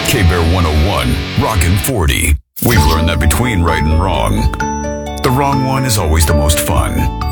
K-Bear 101, Rockin' 40. We've learned that between right and wrong, the wrong one is always the most fun.